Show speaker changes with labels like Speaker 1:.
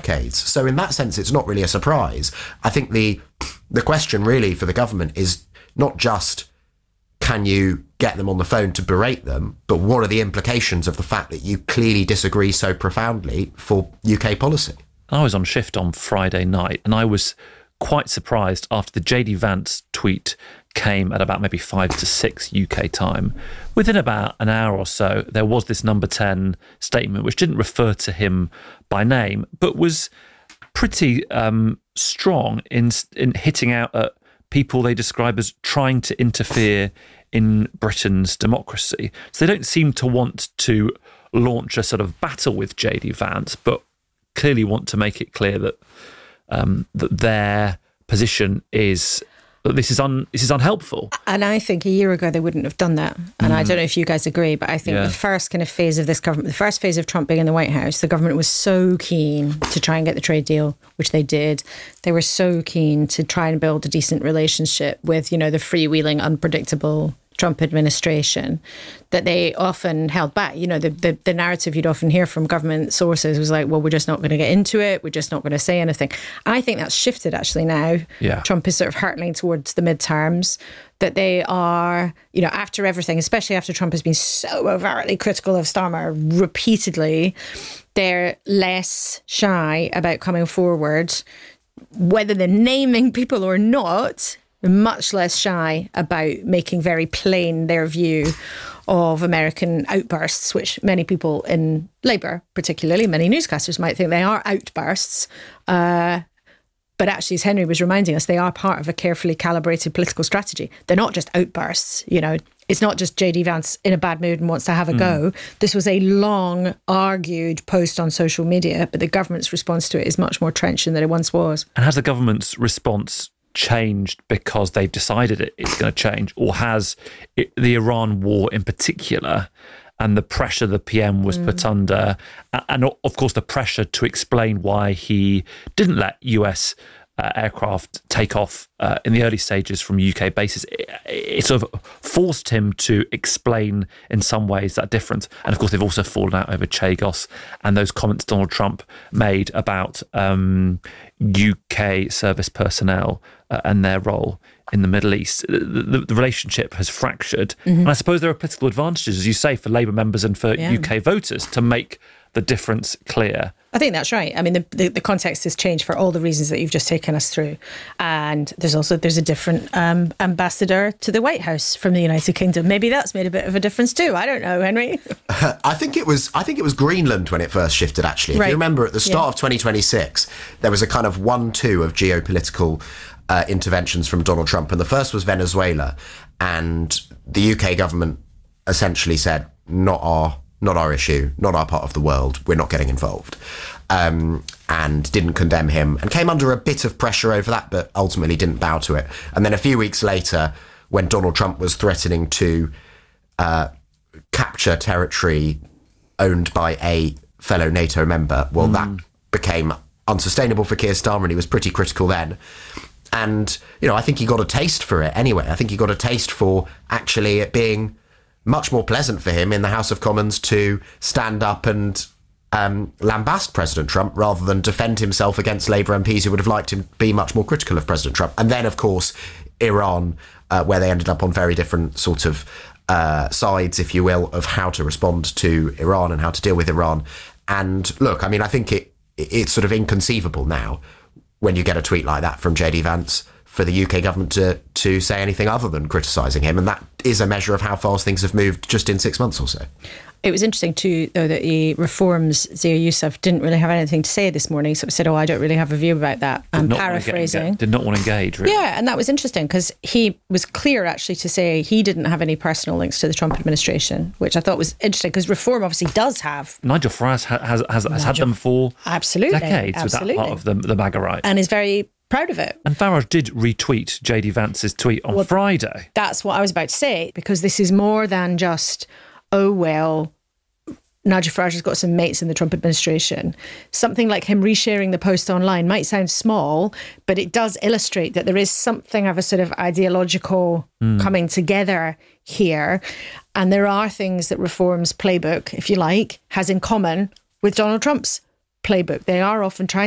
Speaker 1: decades. So in that sense, it's not really a surprise. I think the question really for the government is not just, can you get them on the phone to berate them, but what are the implications of the fact that you clearly disagree so profoundly for UK policy?
Speaker 2: I was on shift on Friday night, and I was quite surprised after the JD Vance tweet came at about maybe 5 to 6 UK time. Within about an hour or so, there was this number 10 statement, which didn't refer to him by name, but was pretty strong in hitting out at people they describe as trying to interfere in Britain's democracy. So they don't seem to want to launch a sort of battle with JD Vance, but clearly want to make it clear that that their position is that this is unhelpful.
Speaker 3: And I think a year ago they wouldn't have done that. And I don't know if you guys agree, but I think the first kind of phase of this government, the first phase of Trump being in the White House, the government was so keen to try and get the trade deal, which they did. They were so keen to try and build a decent relationship with, the freewheeling, unpredictable Trump administration, that they often held back. The narrative you'd often hear from government sources was like, well, we're just not going to get into it. We're just not going to say anything. I think that's shifted actually now. Yeah. Trump is sort of hurtling towards the midterms, that they are, after everything, especially after Trump has been so overtly critical of Starmer repeatedly, they're less shy about coming forward, whether they're naming people or not. Much less shy about making very plain their view of American outbursts, which many people in Labour, particularly many newscasters, might think they are outbursts. But actually, as Henry was reminding us, they are part of a carefully calibrated political strategy. They're not just outbursts, It's not just JD Vance in a bad mood and wants to have a go. This was a long, argued post on social media, but the government's response to it is much more trenchant than it once was.
Speaker 2: And has the government's response changed because they've decided it's going to change, or has the Iran war in particular and the pressure the PM was put under, and of course the pressure to explain why he didn't let US aircraft take off in the early stages from UK bases, it sort of forced him to explain in some ways that difference. And of course they've also fallen out over Chagos and those comments Donald Trump made about UK service personnel and their role in the Middle East. The relationship has fractured. And I suppose there are political advantages, as you say, for Labour members and for UK voters to make the difference clear.
Speaker 3: I think that's right. I mean, the context has changed for all the reasons that you've just taken us through. And there's a different ambassador to the White House from the United Kingdom. Maybe that's made a bit of a difference too. I don't know, Henry.
Speaker 1: I think it was Greenland when it first shifted, actually. If you remember, at the start of 2026, there was a kind of 1-2 of geopolitical interventions from Donald Trump. And the first was Venezuela. And the UK government essentially said, not our issue, not our part of the world, we're not getting involved, and didn't condemn him, and came under a bit of pressure over that, but ultimately didn't bow to it. And then a few weeks later, when Donald Trump was threatening to capture territory owned by a fellow NATO member, well, that became unsustainable for Keir Starmer, and he was pretty critical then. And, I think he got a taste for it anyway. I think he got a taste for actually it being much more pleasant for him in the House of Commons to stand up and lambast President Trump rather than defend himself against Labour MPs who would have liked him to be much more critical of President Trump. And then, of course, Iran, where they ended up on very different sort of sides, if you will, of how to respond to Iran and how to deal with Iran. And look, I mean, I think it's sort of inconceivable now when you get a tweet like that from JD Vance for the UK government to say anything other than criticising him. And that is a measure of how fast things have moved just in 6 months or so.
Speaker 3: It was interesting too, though, that the Reform's Zia Youssef didn't really have anything to say this morning. So he said, I don't really have a view about that. I'm paraphrasing.
Speaker 2: Did not want to engage, really.
Speaker 3: Yeah, and that was interesting because he was clear actually to say he didn't have any personal links to the Trump administration, which I thought was interesting because Reform obviously does have.
Speaker 2: Nigel Farage has had them for decades with that part of the MAGA right.
Speaker 3: And is very proud of it.
Speaker 2: And Farage did retweet JD Vance's tweet on Friday.
Speaker 3: That's what I was about to say, because this is more than just, Nigel Farage has got some mates in the Trump administration. Something like him resharing the post online might sound small, but it does illustrate that there is something of a sort of ideological coming together here. And there are things that Reform's playbook, if you like, has in common with Donald Trump's playbook. They are often trying